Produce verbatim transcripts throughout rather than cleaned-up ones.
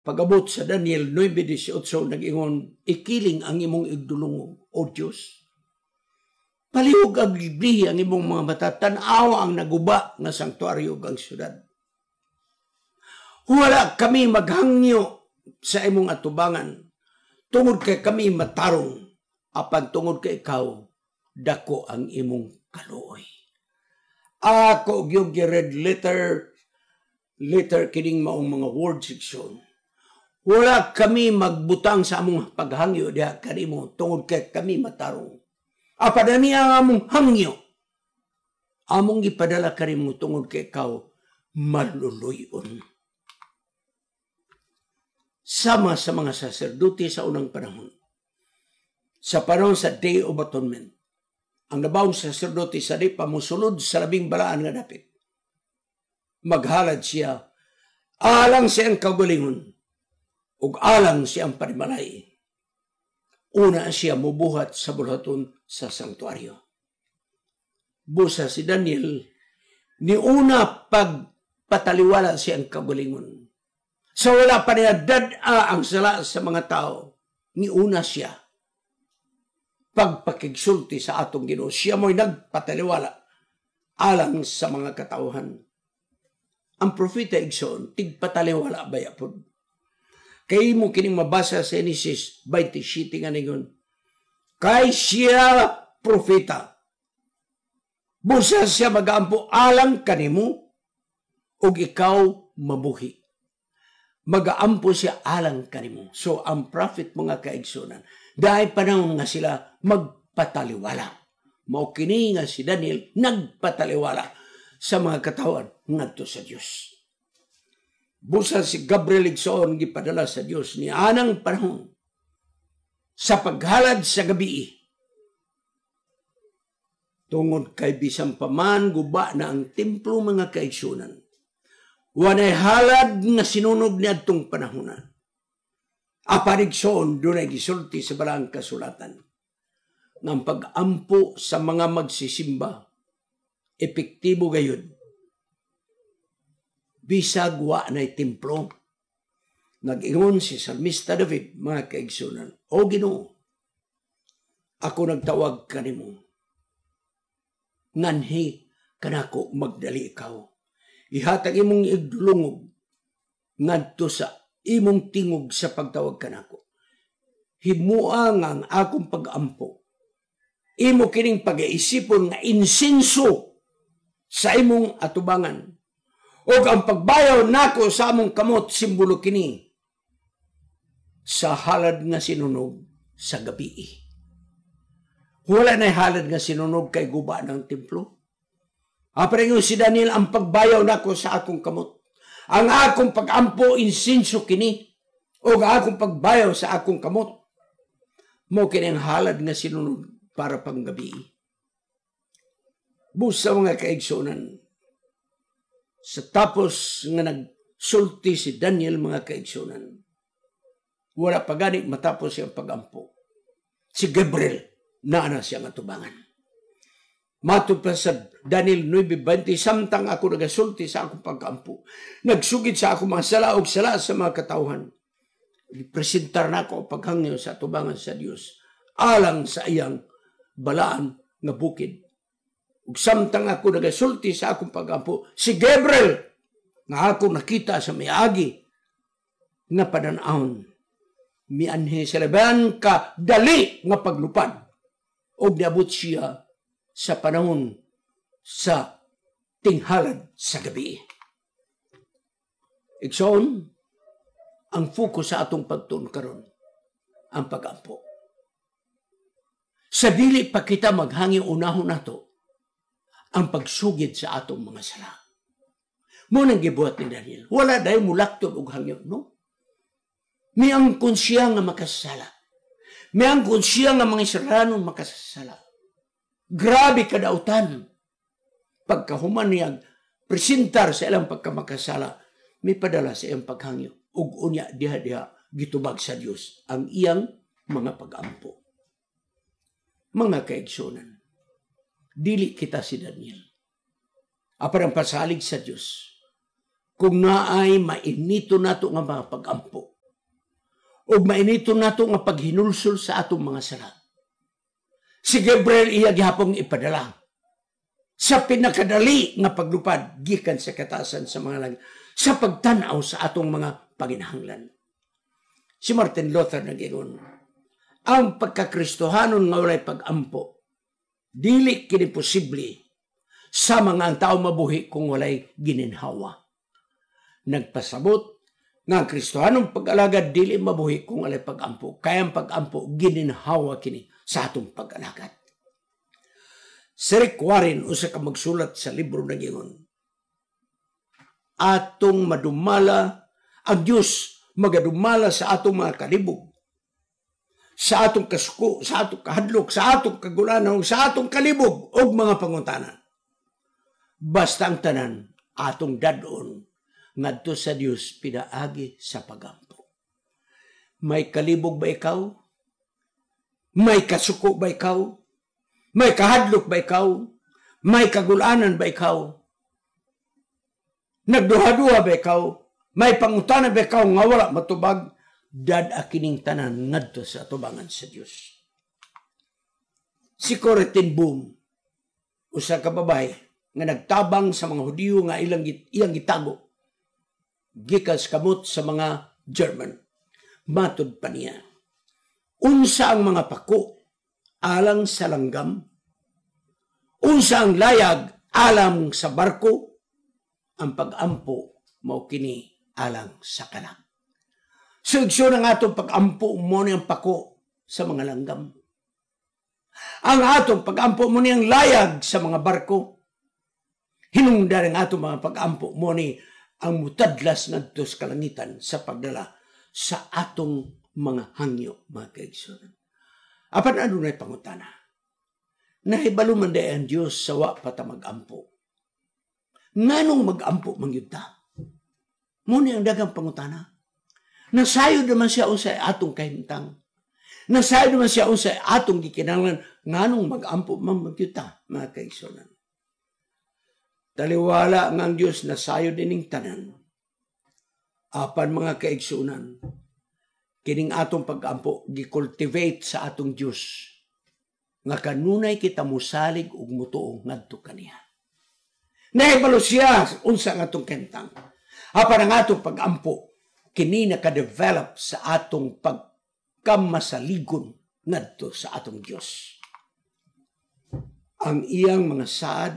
Pag-abot sa Daniel nine eighteen, nag-ingon, ikiling ang imong igdulungog, O Diyos. Palihog ang liblihi ang imong mga mata, tanawa ang naguba nga sanktuaryo ang syudad. Wala kami maghangyo sa imong atubangan, tungod kay kami matarong, apan tungod kay ikaw, dako ang imong kaluoy. Ako yung red letter, letter kining maong mga word section. Wala kami magbutang sa among paghangyo diha kanimo tungod kay kami matarong. Apan ani ang among hangyo, among ipadala kanimo tungod kay ikaw maluluyon. Sama sa mga saserdote sa unang panahon, sa panahon sa Day of Atonement, ang nabawang saserdote sa di pamusulod sa labing balaan nga dapit. Maghalad siya, alang siyang kagalingon, ug alang siyang panimalay. Una siya mubuhat sa bulaton sa sanktuaryo. Busa si Daniel, ni una pagpataliwala siyang kagalingon. Sa wala pa niya dad-a ang sala sa mga tao, ni una siya pagpakigsulti sa atong Ginoo. Siya mo'y nagpataliwala alang sa mga katauhan. Ang propeta igsoon, tigpataliwala ba yapon? Kay mo kining mabasa sa Genesis twenty-seven nga ningon, kay siya propeta, busa siya mag-aampo alang kanimo, ug ikaw mabuhi. Mag-aampo siya alang kanimo. So, ang prophet mga kaigsunan, dahil panahon nga sila magpataliwala. Mao kini nga si Daniel nagpataliwala sa mga katawan ngadto sa Dios. Busa si Gabriel igsoon gipadala sa Dios ni anang panahon sa paghalad sa gabi. Tungod kay bisan paman guba na ang templo mga kaigsunan. Wanay halad nga sinunog ni adtong panahon. Aparigsoon dunay gisulti sa balang kasulatan ng pag-ampo sa mga magsisimba epektibo gayud. Bisag wa na'y templo. Nag-ingon si Salmista David, mga kaigsunan, O Ginoo, ako nagtawag kanimo. Nganhi kanako magdali ikaw. Ihatag imong igdulungog ngadto sa imong tingog sa pagtawag kanako. Himuang ang akong pag-ampo. Imo kining pag-iisipon nga insenso sa imong atubangan. O ang pagbayaw nako sa among kamot, simbolo kini sa halad nga sinunog sa gabi. Wala na halad nga sinunog kay guba ng templo. Aparingon si Daniel, ang pagbayaw nako sa akong kamot. Ang akong pag-ampo, insenso kini. O ang akong pagbayaw sa akong kamot. Mo kini ang halad nga sinunog para pang gabi. Busa mga kaigsunan, sa tapos nga nagsulti si Daniel mga kaigsunan, wala pa gani matapos siyang pag-ampo. Si Gabriel, naana siyang atubangan. Matod pa sa Daniel nine twenty, samtang ako nagasulti sa akong pag-ampo, nagsugid sa akong mga sala o sala sa mga katauhan. Ipresentar na ako paghangyo sa atubangan sa Dios, alang sa iyang balaan nga bukid. Ug samtang ako nagasulti sa akong pag-ampo, si Gabriel nga ako nakita sa miagi nga padan-ahon, mianhi sa laban ka dali nga paglupad, ug niabot siya sa panahon sa tinghalad sa gabi. Igsoon, ang focus sa atong pagtuon karon ang pag-ampo. Sa dili pa kita maghangyo unahon nato ang pagsugid sa atong mga sala. Munang gibuhat ni Daniel, wala dahi mulakton og hangyo, no? May angkon siya nga makasala. May angkon siya nga mga Israelanon makasala. Grabe kadautan. Pagkahuman niya presentar sa ilang pagkamakasala, may padala sa iyang paghangyo. Ug unya diha-diha gitubag sa Dios ang iyang mga pag-ampo. Mga kaigsunan, dili kita si Daniel. Apan ang pasalig sa Dios, kung naay mainito nato nga mga pag-ampo, ug mainito nato nga paghinulsol sa atong mga sala. Si Gabriel iya gihapong ipadala sa pinakadali nga paglupad gikan sa katasan sa mga langit sa pagtan-aw sa atong mga paginahanglan. Si Martin Luther nagingon, ang pagkakristohanon nga walay pag-ampo dili kini posible sa mga ang tao mabuhi kung walay gininhawa. Nagpasabot nga ang kristohanong pag-alagad dili mabuhi kung walay pag-ampo. Kaya ang pag-ampo gininhawa kini sa atong pag-alagad. Si Rick Warren usa ka magsulat sa libro na gingon, atong madumala ang Dios magadumala sa atong mga kalibog, sa atong kasuko, sa atong kahadlok, sa atong kagulanan, sa atong kalibog o mga pangutanan. Basta ang tanan atong dadon ngadto sa Dios pinaagi sa pagampo. May kalibog ba ikaw? May kasuko ba ikaw? May kahadlok ba ikaw? May kagulanan ba ikaw? Nagduha-duha ba ikaw? May pangutana ba ikaw nga wala matubag? Dad akining tanan ngadto sa atubangan sa Dios. Si Corrie ten Boom, usa ka babae nga nagtabang sa mga Hudiyo nga ilang iyang gitago gikas kamot sa mga German. Matud pa niya, unsa ang mga pako alang sa langgam, unsa ang layag alang sa barko, ang pag-ampo mao kini alang sa kalang. So, igsyon ang atong pag-ampo mo niyang pako sa mga langgam. Ang atong pag-ampo mo niyang layag sa mga barko. Hinungdan ang atong mga pag-ampo mo ni ang mutadlas ngadto sa kalangitan sa pagdala sa atong mga hangyo, mga kaigsunan. Apan ano na'y pangutana? Nahibalo man day ang Diyos sa wa pata mag-ampo. Nganong mag-ampo mangyudta? Muna ang dagang pangutana. Nasayod naman siya unsay atong kahimtang. Nasayod naman siya unsay atong gikinahanglan nganong mag-ampo man magyuta, mga kaigsunan. Taliwala nga ang Diyos nasayod ining tanan. Apan mga kaigsunan, kining atong pag-ampo gikultivate sa atong Diyos nga kanunay kita musalig ug mutuo ngadto kaniya. Nahibalo siya unsa nga atong kahimtang. Apan ang atong pag-ampo kini naka-develop sa atong pagkamasaligon ngadto sa atong Dios. Ang iyang mga saad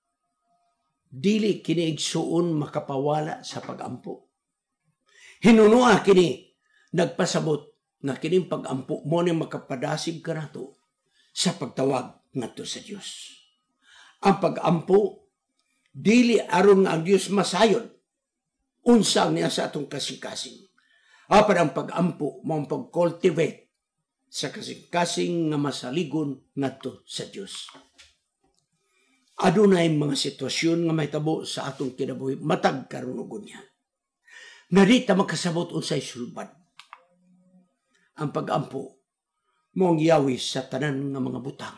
dili kini igsuon makapawala sa pag-ampo. Hinunua kini nagpasabot nga kining pag-ampo mo ni makapadasig kanato sa pagtawag ngadto sa Dios. Ang pag-ampo dili aron nga ang Dios masayod unsa niya sa atong kasing-kasing. Apan ang pag-ampo mao pag-cultivate sa kasing-kasing nga masaligon ngadto sa Dios. Adunay mga sitwasyon nga mahitabo sa atong kinabuhi matag karon ug unya. Narita makasabot unsay sulbad. Ang pag-ampo mao ang yawi sa tanan nga mga butang.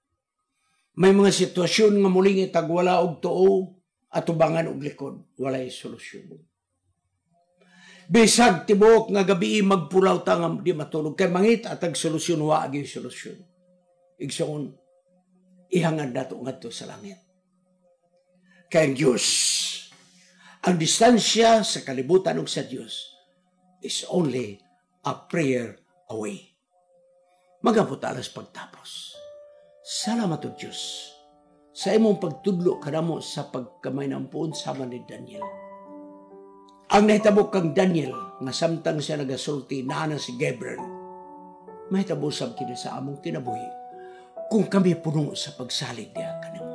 May mga sitwasyon nga muling itagwala og tuo at tubangan og likod, walay solusyon. Bisag tibok nga gabi magpulaw ta nga di matulog kay mangita atag solusyon wa agi solusyon. Igsoon ihangad nato ngadto sa langit. Kay ang Dios, ang distansya sa kalibutan ug sa Dios is only a prayer away. Magabot alas pagtapos. Salamat o Diyos sa imong pagtudlo kanamo sa pagkamaynampon sama ni Daniel. Ang nahitabo kang Daniel nga samtang siya nagasulti na si Gabriel, mahitabo sab kini sa among kinabuhi kung kami puno sa pagsalig diha kanimo.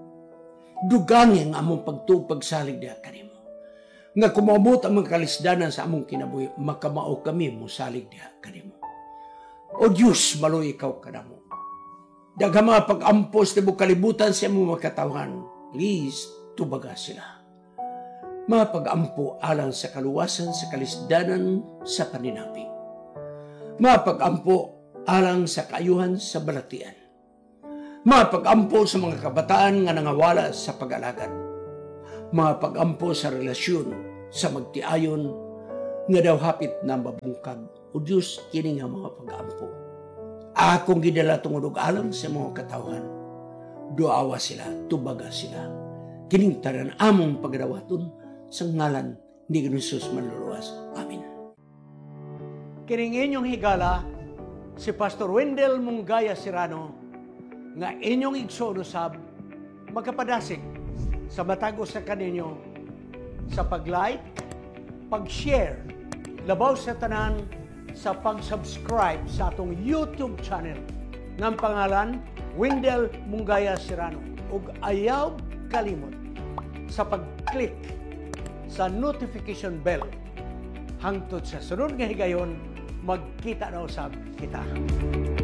Dugangen ang among pagtupagsalig diha kanimo. Nga kumabot ang mga kalisdanan sa among kinabuhi, makamao kami mo salig diha kanimo. O Diyos, maloy ikaw kanamo. Daghang mga pag-ampos na kalibutan sa among makatawhan, please, tubaga sila. Mga pag-ampo alang sa kaluwasan sa kalisdanan sa paninapi. Mga pag-ampo alang sa kaayuhan sa balatian. Mga pag-ampo sa mga kabataan nga nangawala sa pag-alagad. Mga pag-ampo sa relasyon sa magtiayon nga daw hapit na mabungkag o Diyos kini nga mga pag-aampo. Akong gidala tungod og alam sa mga katawhan. Duawa sila, tubaga sila. Kining tanan among pagdawaton sa ngalan ni Jesus manluluwas. Amen. Kining inyong higala si Pastor Wendell Munggaya Serrano nga inyong igsoon usab magkapadasig sa matag sa kaninyo sa pag-like, pag-share, labaw sa tanan sa pag-subscribe sa atong YouTube channel ng pangalan Wendell Munggaya Serrano ug ayaw kalimot sa pag-click sa notification bell hangtod sa sunod nga higayon magkita na usab kita.